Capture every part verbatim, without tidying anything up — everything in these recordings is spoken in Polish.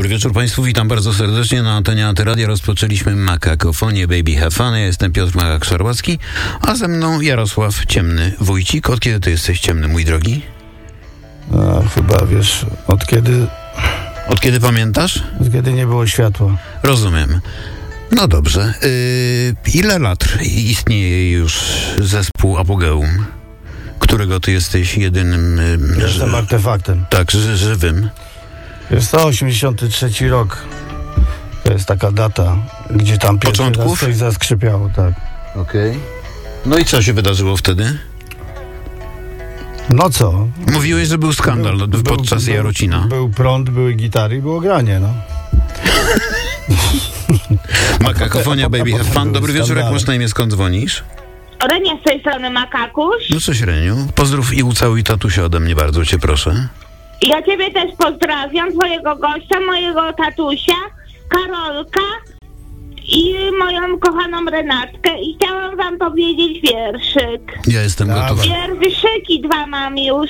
Dobry wieczór Państwu, witam bardzo serdecznie na antenie Antyradia. Rozpoczęliśmy Makakofonię Baby Have Fun. Ja jestem Piotr Makak-Szarłacki, a ze mną Jarosław Ciemny Wójcik. Od kiedy ty jesteś ciemny, mój drogi? No, chyba wiesz, od kiedy... Od kiedy pamiętasz? Od kiedy nie było światła. Rozumiem. No dobrze. Yy, ile lat istnieje już zespół Apogeum, którego ty jesteś jedynym... Yy, Jestem ży- artefaktem. Tak, ży- żywym. Jest to osiemdziesiąty trzeci rok. To jest taka data, gdzie tam pierwszy raz coś zaskrzypiało, tak. Okej. Okay. No i co się wydarzyło wtedy? No co? Mówiłeś, że był skandal był, podczas był, Jarocina. Był, był prąd, były gitary i było granie, no. Makakofonia Baby Have Fun. Dobry wieczór, jak masz na imię, skąd dzwonisz? Renia z tej strony Makakuś. No coś, Reniu. Pozdrów i ucałuj tatusia ode mnie, bardzo cię proszę. Ja ciebie też pozdrawiam, twojego gościa, mojego tatusia, Karolka i moją kochaną Renatkę i chciałam wam powiedzieć wierszyk. Ja jestem Dawaj. gotowy. Wierszyki dwa mam już.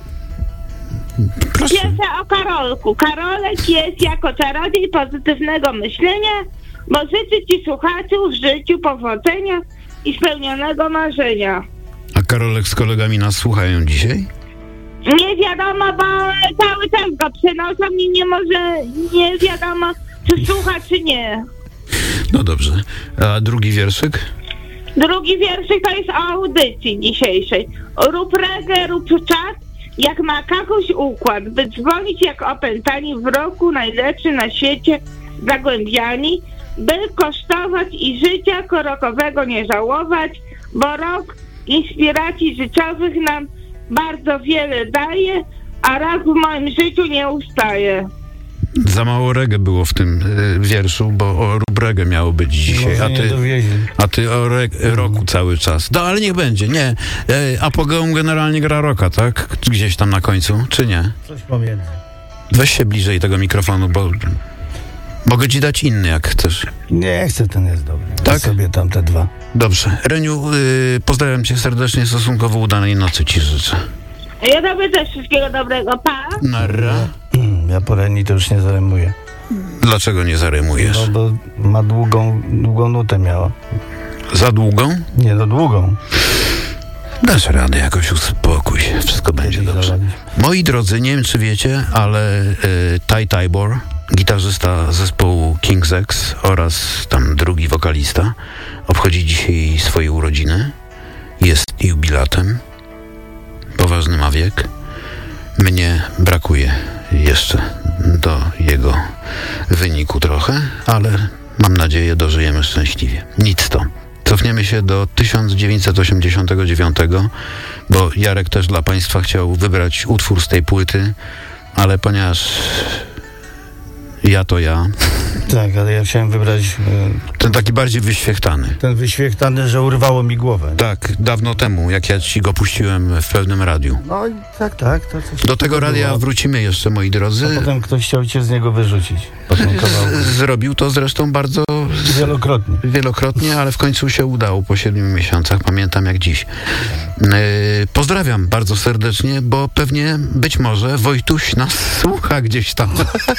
Proszę. Pierwsze o Karolku. Karolek jest jako czarodziej pozytywnego myślenia, bo życzy ci słuchaczy w życiu powodzenia i spełnionego marzenia. A Karolek z kolegami nas słuchają dzisiaj? Nie wiadomo, bo cały czas go przenoszą i nie może, nie wiadomo, czy słucha, czy nie. No dobrze. A drugi wierszyk? Drugi wierszyk to jest o audycji dzisiejszej. Rób reggae, rób czas, jak Makakuś układ, by dzwonić jak opętani w roku, najlepszy na świecie, zagłębiani, by kosztować i życia korokowego nie żałować, bo rok inspiracji życiowych nam bardzo wiele daje, a raz w moim życiu nie ustaje. Za mało reggae było w tym y, wierszu, bo o rób reggae miało być dzisiaj, a ty, a ty o re- roku cały czas. No ale niech będzie, nie. E, Apogeum generalnie gra rocka, tak? Gdzieś tam na końcu, czy nie? Coś pomiędzy. Weź się bliżej tego mikrofonu, bo mogę ci dać inny, jak chcesz. Nie chcę, ten jest dobry. Tak? Daj sobie tam te dwa. Dobrze. Reniu, y, pozdrawiam cię serdecznie, stosunkowo udanej nocy ci życzę. Ja tobie też wszystkiego dobrego, pa! Narra. Ja po Reni to już nie zarymuję. Dlaczego nie zarymujesz? No bo ma długą, długą nutę miała. Za długą? Nie, no długą. Dasz radę, jakoś uspokój się, wszystko będzie Kiedyś dobrze. zarobić. Moi drodzy, nie wiem czy wiecie, ale y, Ty Tybor, gitarzysta zespołu King's X oraz tam drugi wokalista, obchodzi dzisiaj swoje urodziny. Jest jubilatem. Poważny ma wiek. Mnie brakuje jeszcze do jego wyniku trochę, ale mam nadzieję dożyjemy szczęśliwie. Nic to. Cofniemy się do tysiąc dziewięćset osiemdziesiątego dziewiątego, bo Jarek też dla Państwa chciał wybrać utwór z tej płyty, ale ponieważ ja to ja... Tak, ale ja chciałem wybrać e, ten taki bardziej wyświechtany. ten wyświechtany, że urwało mi głowę. Tak, dawno temu, jak ja ci go puściłem w pewnym radiu. No tak, tak. To coś Do tego radia było. wrócimy jeszcze, moi drodzy. A potem ktoś chciał cię z niego wyrzucić. Po tym kawałku. Zrobił to zresztą bardzo Wielokrotnie. wielokrotnie, ale w końcu się udało po siedmiu miesiącach, pamiętam jak dziś. Yy, pozdrawiam bardzo serdecznie, bo pewnie, być może Wojtuś nas słucha gdzieś tam.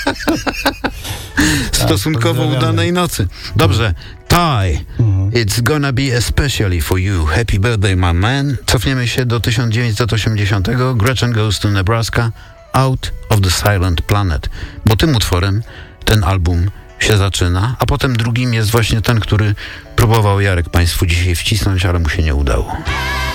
Stosunkowo pozdrawiamy. udanej nocy. Dobrze, Ty, Mhm. it's gonna be especially for you. Happy birthday, my man. Cofniemy się do tysiąc dziewięćset osiemdziesiątego. Gretchen Goes to Nebraska, Out of the Silent Planet. Bo tym utworem ten album się zaczyna, a potem drugim jest właśnie ten, który próbował Jarek Państwu dzisiaj wcisnąć, ale mu się nie udało.